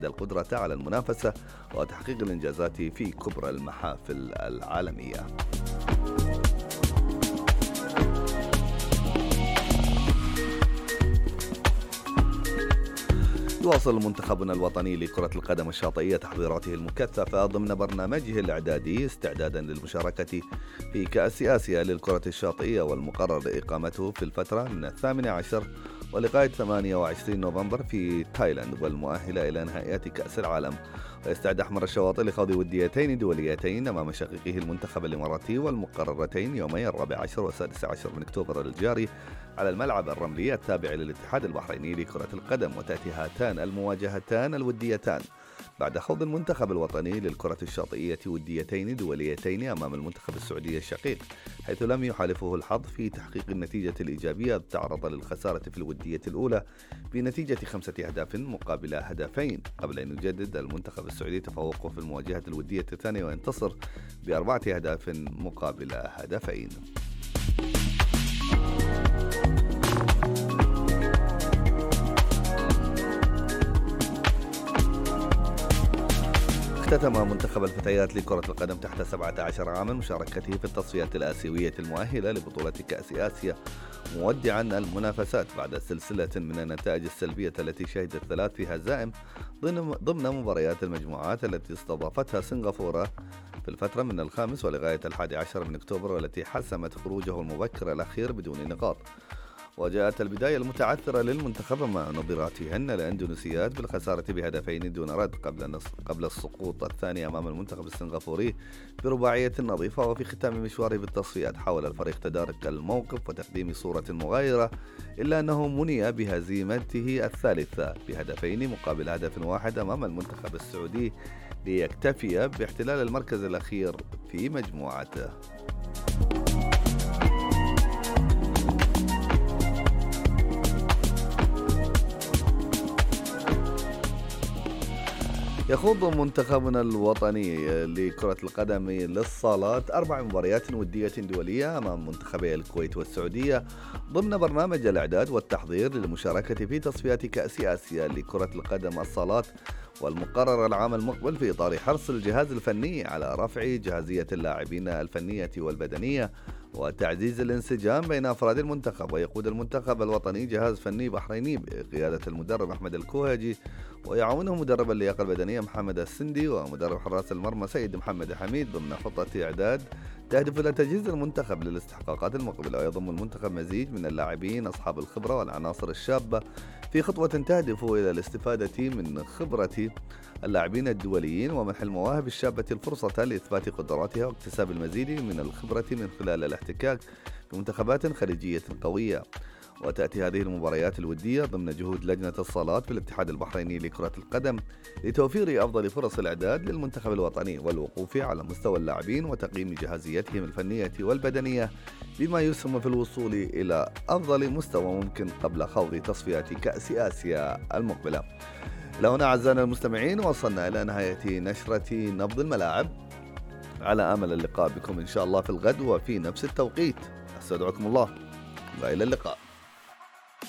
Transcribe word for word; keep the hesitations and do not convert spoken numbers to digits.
القدرة على المنافسة وتحقيق الإنجازات في كبرى المحافل العالمية. يواصل منتخبنا الوطني لكرة القدم الشاطئية تحضيراته المكثفة ضمن برنامجه الإعدادي استعدادا للمشاركة في كأس آسيا للكرة الشاطئية، والمقرر إقامته في الفترة من الثامن عشر ولغاية ثمانية وعشرين نوفمبر في تايلاند، والمؤهلة إلى نهائيات كأس العالم. ويستعد أحمر الشواطئ لخوض وديتين دوليتين أمام شقيقه المنتخب الإماراتي، والمقررتين يومي الرابع عشر والسادس عشر من أكتوبر الجاري على الملعب الرملي التابع للاتحاد البحريني لكرة القدم. وتأتي هاتان المواجهتان الوديتان بعد خوض المنتخب الوطني للكرة الشاطئية وديتين دوليتين أمام المنتخب السعودي الشقيق، حيث لم يحالفه الحظ في تحقيق النتيجة الإيجابية، تعرض للخسارة في الودية الأولى بنتيجة خمسة أهداف مقابل هدفين، قبل أن يجدد المنتخب السعودي تفوقه في المواجهة الودية الثانية وينتصر بأربعة أهداف مقابل هدفين. اختتم منتخب الفتيات لكرة القدم تحت سبعة عشر عاما مشاركته في التصفيات الآسيوية المؤهلة لبطولة كأس آسيا، مودعا المنافسات بعد سلسلة من النتائج السلبية التي شهدت ثلاث هزائم ضمن مباريات المجموعات التي استضافتها سنغافورة في الفترة من الخامس ولغاية الحادي عشر من أكتوبر، والتي حسمت خروجه المبكر الأخير بدون نقاط. وجاءت البداية المتعثرة للمنتخب مع نظيراتهن الأندونيسيات بالخسارة بهدفين دون رد قبل قبل السقوط الثاني أمام المنتخب السنغافوري برباعية نظيفة. وفي ختام مشواره بالتصفيات حاول الفريق تدارك الموقف وتقديم صورة مغايرة، إلا أنه مني بهزيمته الثالثة بهدفين مقابل هدف واحد أمام المنتخب السعودي ليكتفي باحتلال المركز الأخير في مجموعته. يخوض منتخبنا الوطني لكرة القدم للصالات أربع مباريات ودية دولية أمام منتخبي الكويت والسعودية ضمن برنامج الإعداد والتحضير للمشاركة في تصفيات كأس آسيا لكرة القدم الصالات، والمقرر العام المقبل في إطار حرص الجهاز الفني على رفع جاهزية اللاعبين الفنية والبدنية وتعزيز الانسجام بين أفراد المنتخب. ويقود المنتخب الوطني جهاز فني بحريني بقيادة المدرب أحمد الكوهجي، ويعاونه مدرب اللياقة البدنية محمد السندي، ومدرب حراس المرمى سيد محمد حميد، ضمن خطة إعداد تهدف إلى تجهيز المنتخب للاستحقاقات المقبلة. ويضم المنتخب مزيج من اللاعبين أصحاب الخبرة والعناصر الشابة في خطوة تهدف إلى الاستفادة من خبرة اللاعبين الدوليين ومنح المواهب الشابة الفرصة لإثبات قدراتها واكتساب المزيد من الخبرة من خلال الاحتكاك بمنتخبات خليجية قوية. وتأتي هذه المباريات الودية ضمن جهود لجنة الصالات في الاتحاد البحريني لكرة القدم لتوفير أفضل فرص الإعداد للمنتخب الوطني والوقوف على مستوى اللاعبين وتقييم جاهزيتهم الفنية والبدنية، بما يسهم في الوصول إلى أفضل مستوى ممكن قبل خوض تصفيات كأس آسيا المقبلة. لهنا أعزائنا المستمعين وصلنا إلى نهاية نشرة نبض الملاعب، على أمل اللقاء بكم إن شاء الله في الغد وفي نفس التوقيت. أستودعكم الله وإلى اللقاء.